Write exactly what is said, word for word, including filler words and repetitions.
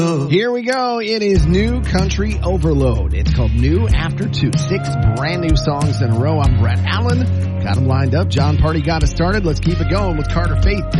Here we go. It is New Country Overload. It's called New After Two. Six brand new songs in a row. I'm Brett Allen. Got them lined up. John Party got us started. Let's keep it going with Carter Faith.